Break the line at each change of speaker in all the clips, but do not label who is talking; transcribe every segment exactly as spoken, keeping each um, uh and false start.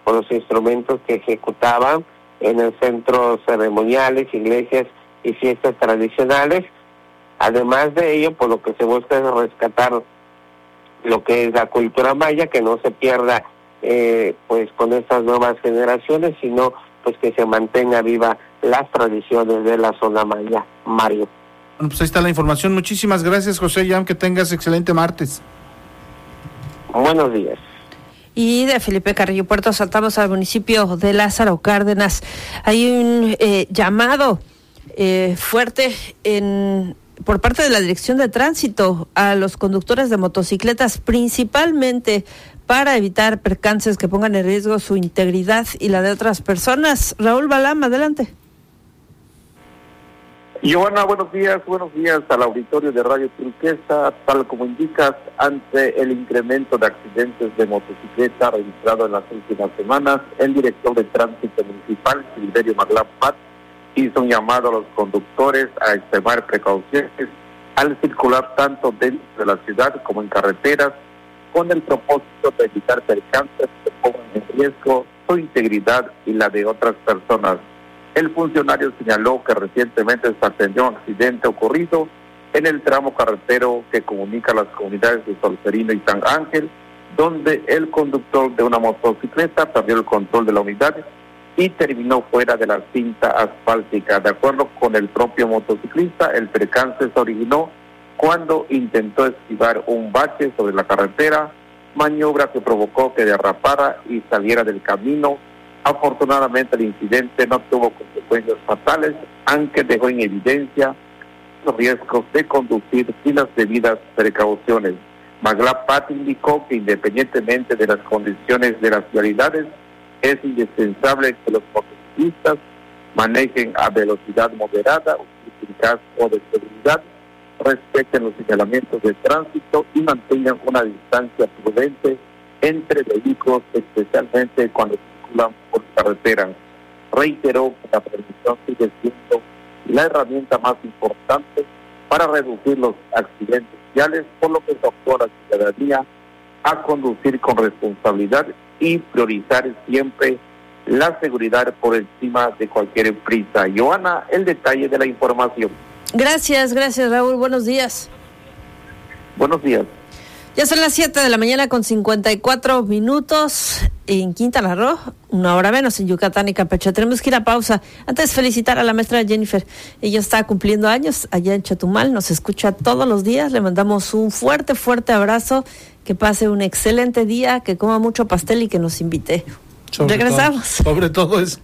por los instrumentos que ejecutaban en el centro ceremoniales, iglesias y fiestas tradicionales. Además de ello, pues lo que se busca es rescatar lo que es la cultura maya, que no se pierda eh, pues con estas nuevas generaciones, sino pues que se mantenga viva las tradiciones de la zona maya. Mario.
Bueno, pues ahí está la información. Muchísimas gracias, José Yam, que tengas excelente martes.
Buenos días.
Y de Felipe Carrillo Puerto saltamos al municipio de Lázaro Cárdenas. Hay un eh, llamado eh, fuerte en por parte de la Dirección de Tránsito a los conductores de motocicletas, principalmente para evitar percances que pongan en riesgo su integridad y la de otras personas. Raúl Balam, adelante.
Joana, buenos días, buenos días al auditorio de Radio Turquesa. Tal como indicas, ante el incremento de accidentes de motocicleta registrado en las últimas semanas, el director de Tránsito Municipal, Silverio Maglapat, hizo un llamado a los conductores a extremar precauciones al circular tanto dentro de la ciudad como en carreteras, con el propósito de evitar percances que pongan en riesgo su integridad y la de otras personas. El funcionario señaló que recientemente se atendió un accidente ocurrido en el tramo carretero que comunica las comunidades de Solferino y San Ángel, donde el conductor de una motocicleta perdió el control de la unidad y terminó fuera de la cinta asfáltica. De acuerdo con el propio motociclista, el percance se originó cuando intentó esquivar un bache sobre la carretera, maniobra que provocó que derrapara y saliera del camino. Afortunadamente el incidente no tuvo consecuencias fatales, aunque dejó en evidencia los riesgos de conducir sin las debidas precauciones. Maglapat indicó que independientemente de las condiciones de las vialidades, es indispensable que los motociclistas manejen a velocidad moderada, utilicen casco de seguridad, respeten los señalamientos de tránsito y mantengan una distancia prudente entre vehículos, especialmente cuando circulan por carretera. Reiteró que la prevención sigue siendo la herramienta más importante para reducir los accidentes viales, por lo que exhortó a la ciudadanía a conducir con responsabilidad y priorizar siempre la seguridad por encima de cualquier prisa. Joana, el detalle de la información.
Gracias, gracias Raúl, buenos días.
Buenos días.
Ya son las siete de la mañana con cincuenta y cuatro minutos en Quintana Roo, una hora menos en Yucatán y Campeche. Tenemos que ir a pausa. Antes, felicitar a la maestra Jennifer. Ella está cumpliendo años allá en Chetumal, nos escucha todos los días. Le mandamos un fuerte, fuerte abrazo. Que pase un excelente día, que coma mucho pastel y que nos invite. Sobre Regresamos.
Todo, sobre todo eso.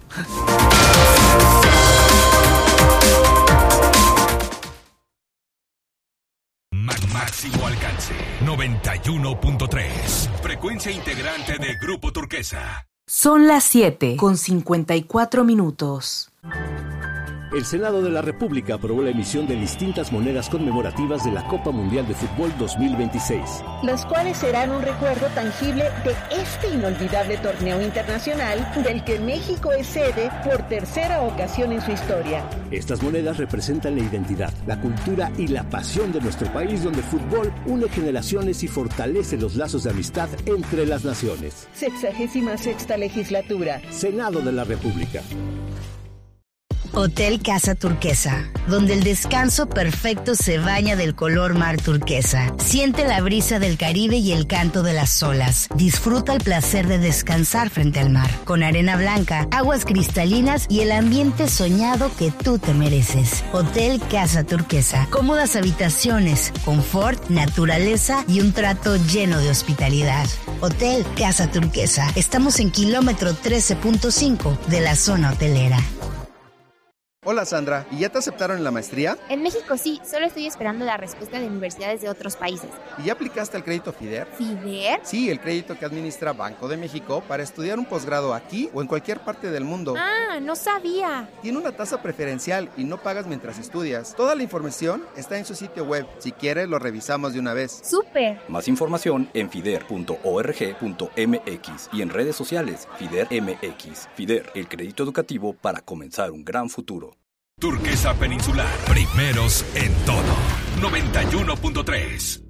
Máximo alcance, noventa y uno punto tres. Frecuencia integrante de Grupo Turquesa.
Son las siete con cincuenta y cuatro minutos.
El Senado de la República aprobó la emisión de distintas monedas conmemorativas de la Copa Mundial de Fútbol dos mil veintiséis.
Las cuales serán un recuerdo tangible de este inolvidable torneo internacional del que México es sede por tercera ocasión en su historia.
Estas monedas representan la identidad, la cultura y la pasión de nuestro país, donde el fútbol une generaciones y fortalece los lazos de amistad entre las naciones.
Sexagésima sexta legislatura.
Senado de la República.
Hotel Casa Turquesa, donde el descanso perfecto se baña del color mar turquesa. Siente la brisa del Caribe y el canto de las olas. Disfruta el placer de descansar frente al mar, con arena blanca, aguas cristalinas y el ambiente soñado que tú te mereces. Hotel Casa Turquesa. Cómodas habitaciones, confort, naturaleza y un trato lleno de hospitalidad. Hotel Casa Turquesa. Estamos en kilómetro trece punto cinco de la zona hotelera.
Hola Sandra, ¿y ya te aceptaron en la maestría?
En México sí, solo estoy esperando la respuesta de universidades de otros países.
¿Y ya aplicaste al crédito FIDER?
¿FIDER?
Sí, el crédito que administra Banco de México para estudiar un posgrado aquí o en cualquier parte del mundo.
Ah, no sabía.
Tiene una tasa preferencial y no pagas mientras estudias. Toda la información está en su sitio web. Si quieres, lo revisamos de una vez.
¡Súper!
Más información en fider punto org punto mx y en redes sociales FIDER M X. FIDER, el crédito educativo para comenzar un gran futuro.
Turquesa Peninsular, primeros en todo. noventa y uno punto tres.